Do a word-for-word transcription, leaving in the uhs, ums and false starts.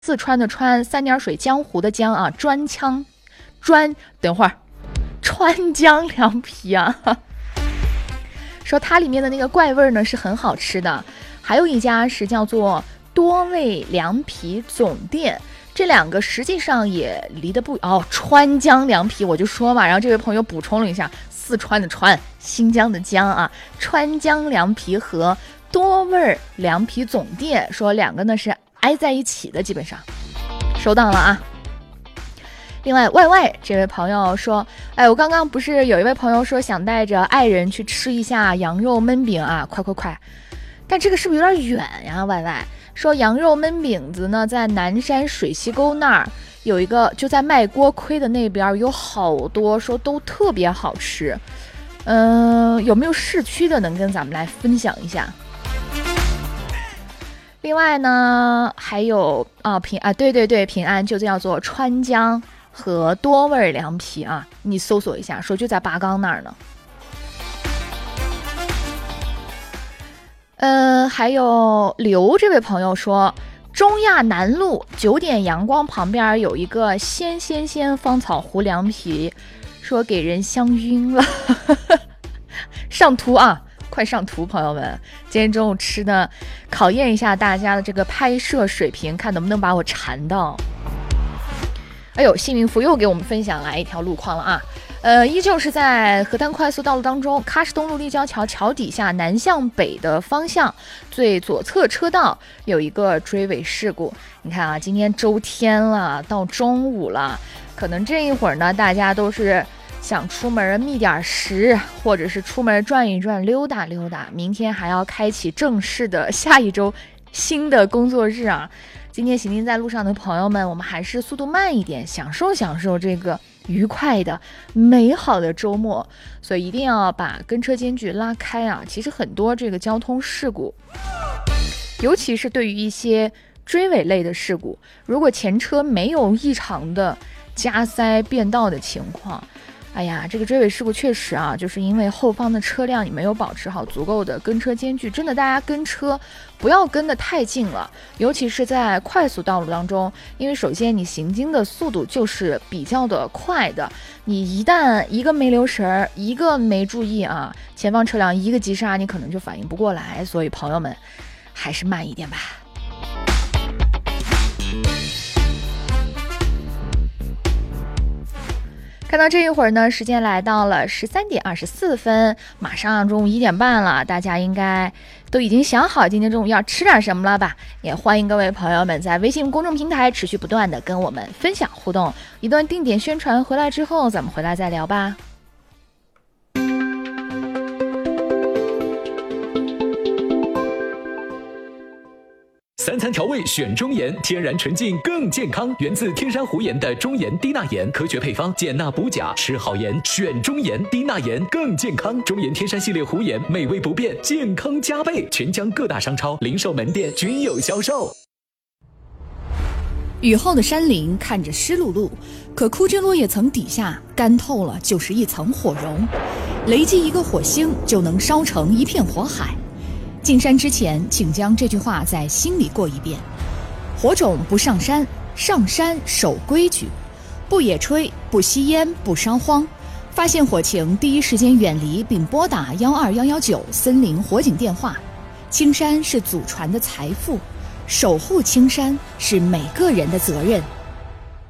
四川的川，三点水江湖的江啊，专枪专等会儿川江凉皮啊，说它里面的那个怪味呢是很好吃的。还有一家是叫做多味凉皮总店，这两个实际上也离得不哦。川江凉皮我就说嘛，然后这位朋友补充了一下，四川的川，新疆的疆啊，川江凉皮和多味凉皮总店，说两个呢是挨在一起的，基本上收到了啊。另外 Y Y 这位朋友说，哎，我刚刚不是有一位朋友说想带着爱人去吃一下羊肉焖饼啊，快快快，但这个是不是有点远呀 Y Y 说羊肉焖饼子呢在南山水西沟那儿有一个，就在卖锅盔的那边有好多，说都特别好吃。嗯、呃，有没有市区的能跟咱们来分享一下？另外呢还有啊平啊对对对平安就叫做川江和多味凉皮啊，你搜索一下，说就在八岗那儿呢。呃，还有刘这位朋友说，中亚南路九点阳光旁边有一个鲜鲜鲜芳草湖凉皮，说给人香晕了。上图啊，快上图，朋友们！今天中午吃的，考验一下大家的这个拍摄水平，看能不能把我馋到。哎呦，幸运福又给我们分享来一条路况了啊！呃，依旧是在河滩快速道路当中，喀什东路立交桥桥底下南向北的方向最左侧车道有一个追尾事故。你看啊，今天周天了，到中午了，可能这一会儿呢，大家都是想出门觅点食，或者是出门转一转溜达溜达，明天还要开启正式的下一周新的工作日啊。今天行进在路上的朋友们，我们还是速度慢一点，享受享受这个愉快的美好的周末，所以一定要把跟车间距拉开啊。其实很多这个交通事故，尤其是对于一些追尾类的事故，如果前车没有异常的加塞变道的情况，哎呀，这个追尾事故确实啊，就是因为后方的车辆你没有保持好足够的跟车间距，真的大家跟车不要跟得太近了，尤其是在快速道路当中，因为首先你行经的速度就是比较的快的，你一旦一个没留神，一个没注意啊，前方车辆一个急刹，你可能就反应不过来，所以朋友们还是慢一点吧。看到这一会儿呢，时间来到了十三点二十四分，马上中午一点半了，大家应该都已经想好今天中午要吃点什么了吧？也欢迎各位朋友们在微信公众平台持续不断的跟我们分享互动。一段定点宣传回来之后，咱们回来再聊吧。 三餐调味选中盐，天然纯净更健康，源自天山湖盐的中盐低钠盐，科学配方，减钠补钾，吃好盐选中盐，低钠盐更健康。中盐天山系列湖盐，美味不变，健康加倍，全疆各大商超、零售门店均有销售。 雨后的山林看着湿漉漉，可枯枝落叶层底下干透了就是一层火绒，雷击一个火星就能烧成一片火海。进山之前，请将这句话在心里过一遍：火种不上山，上山守规矩，不野炊，不吸烟，不烧荒。发现火情，第一时间远离并拨打幺二幺幺九森林火警电话。青山是祖传的财富，守护青山是每个人的责任。